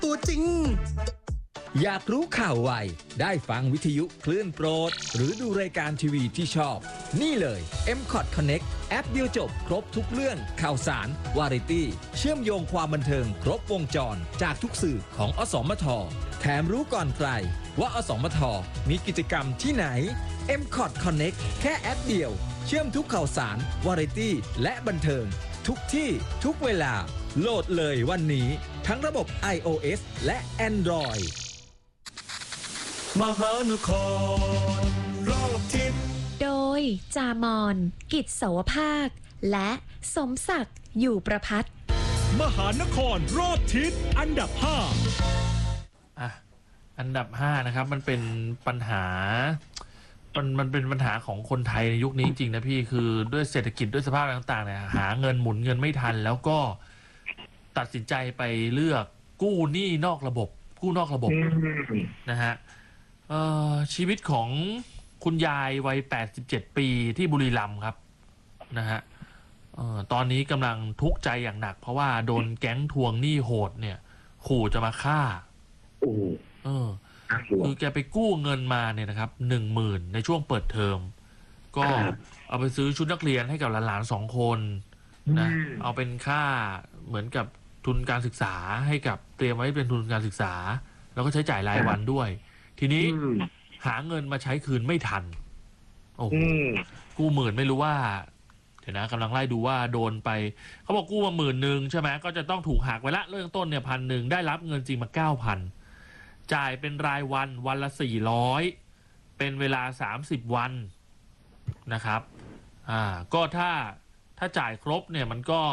ตัวจริงอยากรู้ข่าวไวได้ฟังวิทยุคลื่นโปรดหรือดูรายการทีวีที่ชอบนี่เลย M-Cot Connect แอปเดียวจบครบทุกเรื่องข่าวสารวาไรตี้เชื่อมโยงความบันเทิงครบวงจรจากทุกสื่อของอสมทแถมรู้ก่อนใครว่าอสมทมีกิจกรรมที่ไหน M-Cot Connect แค่แอปเดียวเชื่อมทุกข่าวสารวาไรตี้และบันเทิงทุกที่ทุกเวลาโหลดเลยวันนี้ทั้งระบบ iOS และ Android มหานครรอบทิศโดยจามอนกิจเสาวภาคและสมศักดิ์อยู่ประพัฒน์มหานครรอบทิศอันดับอันดับ5นะครับมันเป็นปัญหามันเป็นปัญหาของคนไทยในยุคนี้จริงๆนะพี่คือด้วยเศรษฐกิจด้วยสภาพต่างๆเนี่ยหาเงินหมุนเงินไม่ทันแล้วก็ตัดสินใจไปเลือกกู้หนี้นอกระบบนะฮะชีวิตของคุณยายวัย87ปีที่บุรีรัมย์ครับนะฮะตอนนี้กำลังทุกข์ใจอย่างหนักเพราะว่าโดนแก๊งทวงหนี้โหดเนี่ยขู่จะมาฆ่าคือแกไปกู้เงินมาเนี่ยนะครับ10,000ในช่วงเปิดเทอมก็เอาไปซื้อชุดนักเรียนให้กับหลานๆ2 คนนะเอาเป็นค่าเหมือนกับทุนการศึกษาให้กับเตรียมไว้เป็นทุนการศึกษาแล้วก็ใช้จ่ายรายวันด้วยทีนี้หาเงินมาใช้คืนไม่ทันโอ้โหกู้10,000ไม่รู้ว่าเดี๋ยวนะกำลังไล่ดูว่าโดนไปเขาบอกกู้มา10,000ใช่ไหมก็จะต้องถูกหักไว้ละเริ่มต้นเนี่ย1,000ได้รับเงินจริงมา 9,000 จ่ายเป็นรายวันวันละ400เป็นเวลา30วันนะครับก็ถ้าจ่ายครบเนี่ยมันก็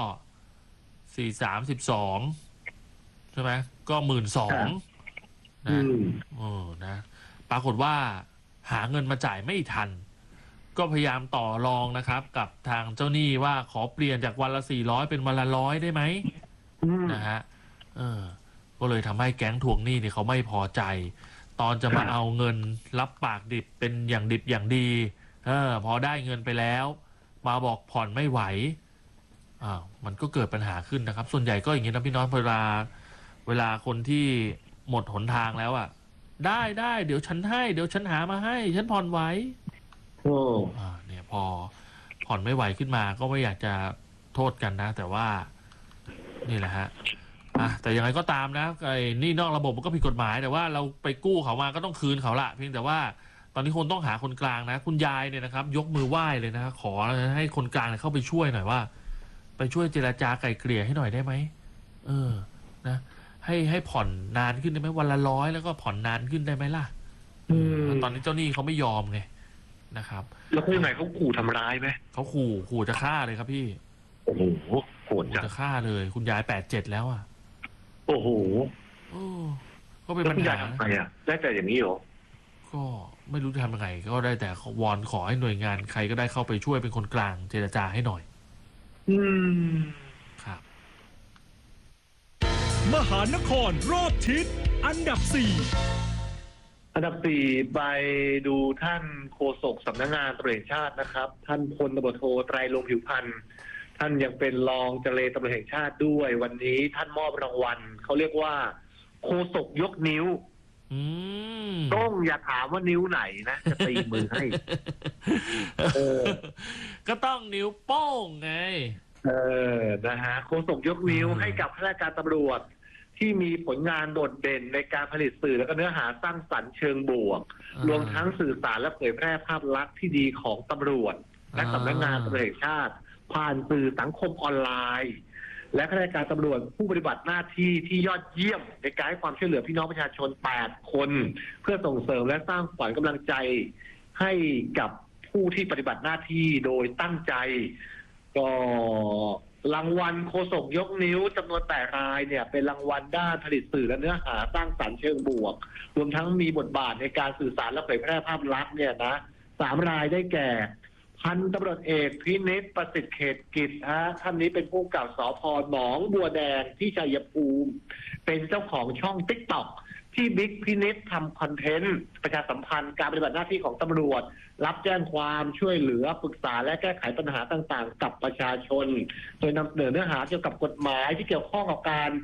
4-32ใช่ไหมก็12,000นะปรากฏว่าหาเงินมาจ่ายไม่ทันก็พยายามต่อรองนะครับกับทางเจ้าหนี้ว่าขอเปลี่ยนจากวันละ400เป็นวันละ100ได้ไหมนะฮะก็เลยทำให้แก๊งทวงหนี้เนี่ยเขาไม่พอใจตอนจะมาเอาเงินรับปากดิบเป็นอย่างดิบอย่างดีพอได้เงินไปแล้วมาบอกผ่อนไม่ไหวมันก็เกิดปัญหาขึ้นนะครับส่วนใหญ่ก็อย่างนี้นะพี่น้องเวลาคนที่หมดหนทางแล้วได้เดี๋ยวฉันให้เดี๋ยวฉันหามาให้ฉันผ่อนไหวเนี่ยพอผ่อนไม่ไหวขึ้นมาก็ไม่อยากจะโทษกันนะแต่ว่านี่แหละฮะแต่ยังไงก็ตามนะไอ้นี่นอกระบบมันก็ผิดกฎหมายแต่ว่าเราไปกู้เขามาก็ต้องคืนเขาละเพียงแต่ว่าตอนนี้คนต้องหาคนกลางนะคุณยายเนี่ยนะครับยกมือไหว้เลยนะขอให้คนกลางเข้าไปช่วยหน่อยว่าไปช่วยเจรจาไกล่เกลี่ยให้หน่อยได้ไหมนะให้ผ่อนนานขึ้นได้ไหมวันละ100แล้วก็ผ่อนนานขึ้นได้ไหมล่ะตอนนี้เจ้าหนี้เขาไม่ยอมไงนะครับแล้วเขายังไงเขาขู่ทำร้ายไหมเขาขู่จะฆ่าเลยครับพี่โอ้โหโหดจะฆ่าเลยคุณยาย87แล้วโอ้โหก็เป็นปัญหาได้แต่อย่างนี้เหรอก็ไม่รู้จะทำยังไงก็ได้แต่วอนขอให้หน่วยงานใครก็ได้เข้าไปช่วยเป็นคนกลางเจรจาให้หน่อยครับมหานครรอบทิศอันดับ 4ไปดูท่านโฆษกสำนักงานตำรวจแห่งชาตินะครับท่านพลตำรวจโทไตรรงค์ผิวพันธ์ท่านยังเป็นรองเจรตำรวจแห่งชาติด้วยวันนี้ท่านมอบรางวัลเขาเรียกว่าโฆษกยกนิ้วต้องอย่าถามว่านิ้วไหนนะจะตีมือให้ก็ต้องนิ้วโป้งไงนะฮะโฆษกยกนิ้วให้กับข้าราชการตำรวจที่มีผลงานโดดเด่นในการผลิตสื่อและก็เนื้อหาสร้างสรรค์เชิงบวกรวมทั้งสื่อสารและเผยแพร่ภาพลักษณ์ที่ดีของตำรวจและสำนักงานตำรวจแห่งชาติผ่านสื่อสังคมออนไลน์และข้าราชการตำรวจผู้ปฏิบัติหน้าที่ที่ยอดเยี่ยมในการให้ความช่วยเหลือพี่น้องประชาชน8คนเพื่อส่งเสริมและสร้างขวัญกำลังใจให้กับผู้ที่ปฏิบัติหน้าที่โดยตั้งใจก็รางวัลโฆษกยกนิ้วจำนวน8รายเนี่ยเป็นรางวัลด้านผลิตสื่อและเนื้อหาสร้างสรรค์เชิงบวกรวมทั้งมีบทบาทในการสื่อสารและเผยแพร่ภาพลักษณ์เนี่ยนะ3รายได้แก่พันตำรวจเอกพินิจประสิทธิ์เขตกิจท่านนี้เป็นผู้กำกับสภ.หนองบัวแดงที่ชัยภูมิเป็นเจ้าของช่อง TikTok ที่บิ๊กพินิจทำคอนเทนต์ประชาสัมพันธ์การปฏิบัติหน้าที่ของตำรวจรับแจ้งความช่วยเหลือปรึกษาและแก้ไขปัญหาต่างๆกับประชาชนโดยนำเสนอเนื้อหาเกี่ยวกับกฎหมายที่เกี่ยวข้องกับการ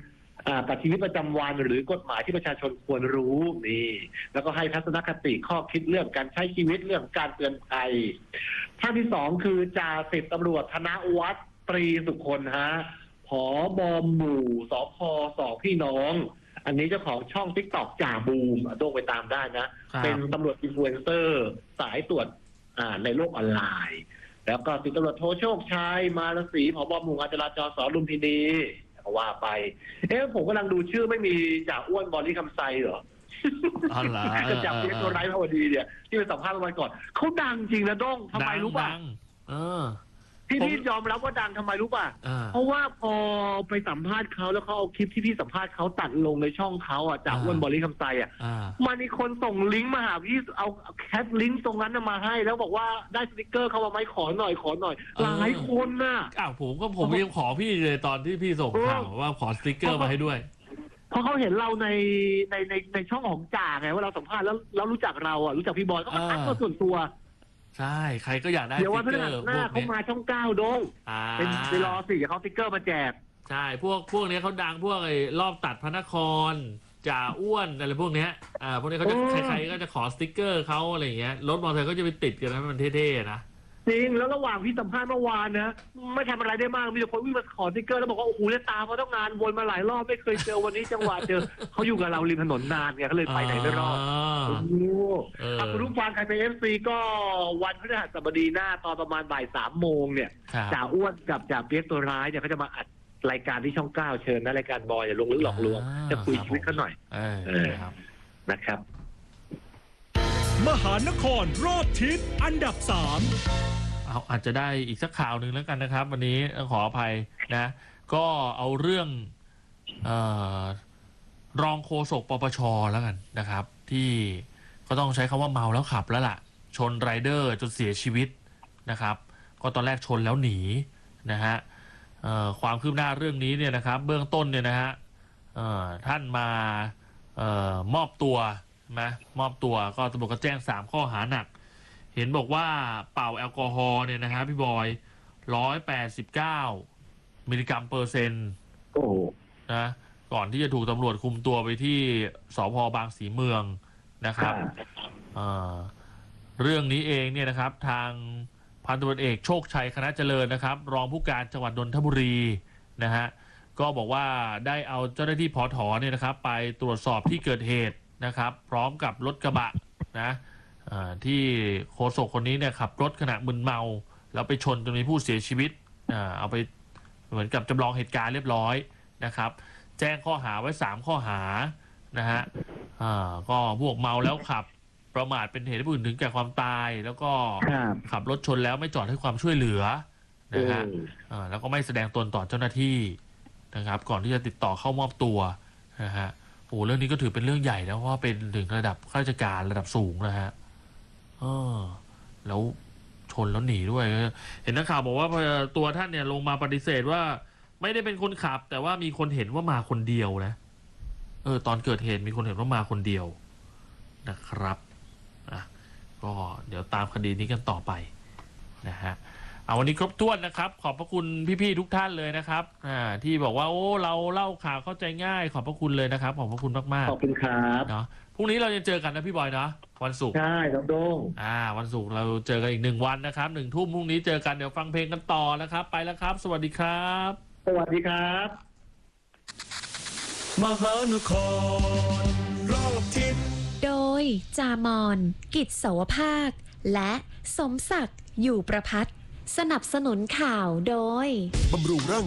กับชีวิตประจำวันหรือกฎหมายที่ประชาชนควรรู้นี่แล้วก็ให้ทัศนคติข้อคิดเรื่องการใช้ชีวิตเรื่องการเตือนภัยท่านที่สองคือจ่าสิบตำรวจธนวัฒน์ตรีสุคนฮะผบ.หมู่สพ.สองพี่น้องอันนี้เจ้าของช่อง TikTok จ่าบูมโด่งไปตามได้นะเป็นตำรวจอินฟลูเอนเซอร์สายตรวจในโลกออนไลน์แล้วก็สิบตำรวจโทโชคชัยมาลศรีผบ.หมู่งานจราจรส.ลุมพินีว่าไปผมกำลังดูชื่อไม่มีจ่าอ้วนบอลลี่คำไซเหรอจะจับเรียกตัวไร้พอดีเนี่ยที่ไปสัมภาษณ์วันก่อนเขาดังจริงนะด้งทำไมรู้ป่ะที่พี่ยอมรับว่าดังทำไมรู้ป่ะเพราะว่าพอไปสัมภาษณ์เขาแล้วเขาเอาคลิปที่พี่สัมภาษณ์เขาตัดลงในช่องเขาจ่าอ้วนบอลลี่คำไซมันมีคนส่งลิงก์มาหาพี่เอาแคปลิงก์ตรงนั้นมาให้แล้วบอกว่าได้สติกเกอร์เขามาไหมขอหน่อยหลายคนน่ะผมยังขอพี่เลยตอนที่พี่ส่งข่าวว่าขอสติกเกอร์มาให้ด้วยเพราะเขาเห็นเราในช่องของจ่าไงว่าเราสัมภาษณ์แล้วรู้จักเรารู้จักพี่บอยก็มาทักมาส่วนตัวใช่ใครก็อยากได้สติกเกอร์หน้าเขามาช่อง9โดงเป็นไปรอสิเขาสติกเกอร์มาแจกใช่พวกนี้เขาดังพวกไอ้รอบตัดพระนครจ่าอ้วนอะไรพวกนี้พวกนี้เขาจะใครๆก็จะขอสติกเกอร์เขาอะไรอย่างเงี้ยรถมอเตอร์ไซค์ก็จะไปติดกันนะมันเท่ๆนะจริงแล้วระหว่างพี่สัมภาษณ์เมื่อวานนะไม่ทำอะไรได้มากมีแต่คนวิ่งมาขอสติกเกอร์แล้วบอกว่าโอ้โหเนี่ยตามมาต้องงานวนมาหลายรอบไม่เคยเจอวันนี้จังหวะเจอเขาอยู่กับเราริมถนนนานไงเขาเลยไปไหนไม่รอดคุณผู้ฟังใครเป็น FC ก็วันพฤหัสบดีหน้าตอนประมาณบ่าย3 โมงเนี่ยจ่าอ้วนกับจ่าเปี๊ยกตัวร้ายเนี่ยเขาจะมาอัดรายการที่ช่อง9เชิญนะรายการบอยอย่าลงลึกหลอกลวงจะคุยชีวิตเขาหน่อยนะครับมหานครรอบทิศอันดับ3 อาจจะได้อีกสักข่าวหนึ่งแล้วกันนะครับวันนี้ขออภัยนะก็เอาเรื่องรองโฆษกปปช.แล้วกันนะครับที่ก็ต้องใช้คำว่าเมาแล้วขับแล้วล่ะชนไรเดอร์จนเสียชีวิตนะครับก็ตอนแรกชนแล้วหนีนะฮะความคืบหน้าเรื่องนี้เนี่ยนะครับเบื้องต้นเนี่ยนะฮะท่านมามอบตัวมอบตัวก็ตำรวจก็แจ้ง3 ข้อหาหนักเห็นบอกว่าเป่าแอลกอฮอล์เนี่ยนะฮะพี่บอย189 มิลลิกรัมเปอร์เซ็นต์นะก่อนที่จะถูกตำรวจคุมตัวไปที่สภ.บางสีเมืองนะครับเรื่องนี้เองเนี่ยนะครับทางพันตำรวจเอกโชคชัยคณะเจริญนะครับรองผู้การจังหวัดนนทบุรีนะฮะก็บอกว่าได้เอาเจ้าหน้าที่ผถ.เนี่ยนะครับไปตรวจสอบที่เกิดเหตุนะครับพร้อมกับรถกระบะนะที่โฆษกคนนี้เนี่ยขับรถขณะมึนเมาแล้วไปชนจนมีผู้เสียชีวิตเอาไปเหมือนกับจำลองเหตุการณ์เรียบร้อยนะครับแจ้งข้อหาไว้3 ข้อหานะฮะก็พวกเมาแล้วขับประมาทเป็นเหตุให้ผู้อื่นถึงแก่ความตายแล้วก็ขับรถชนแล้วไม่จอดให้ความช่วยเหลือนะฮะแล้วก็ไม่แสดงตนต่อเจ้าหน้าที่นะครับก่อนที่จะติดต่อเข้ามอบตัวนะฮะโอ้เรื่องนี้ก็ถือเป็นเรื่องใหญ่นะเพราะว่าเป็นถึงระดับข้าราชการระดับสูงนะฮะแล้วชนแล้วหนีด้วยเห็นนักข่าวบอกว่าตัวท่านเนี่ยลงมาปฏิเสธว่าไม่ได้เป็นคนขับแต่ว่ามีคนเห็นว่ามาคนเดียวนะตอนเกิดเหตุมีคนเห็นว่ามาคนเดียวนะครับก็เดี๋ยวตามคดีนี้กันต่อไปนะฮะวันนี้ครบถ้วนนะครับขอบพระคุณพี่ๆทุกท่านเลยนะครับที่บอกว่าโอ้เราเล่าข่าวเข้าใจง่ายขอบพระคุณเลยนะครับขอบพระคุณมากๆขอบคุณครับเนาะพรุ่งนี้เราจะเจอกันนะพี่บอยเนาะวันศุกร์ใช่ครับโด่งวันศุกร์เราเจอกันอีก1 วันนะครับ1 ทุ่มพรุ่งนี้เจอกันเดี๋ยวฟังเพลงกันต่อนะครับไปแล้วครับสวัสดีครับสวัสดีครับมหานครรอบทิศโดยจามอนกิจเสาวภาคและสมศักดิ์อยู่ประภัตสนับสนุนข่าวโดยบำรุงร่าง